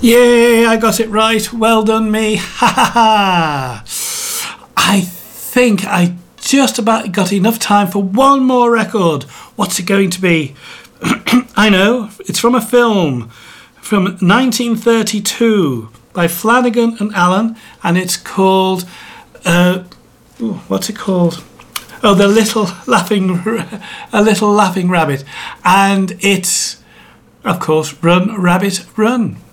Yay, I got it right. Well done, me. Ha ha ha. I think I just about got enough time for one more record. What's it going to be? I know, it's from a film from 1932 by Flanagan and Allen, and it's called, what's it called? Oh, A Little Laughing Rabbit. And it's, of course, Run, Rabbit, Run.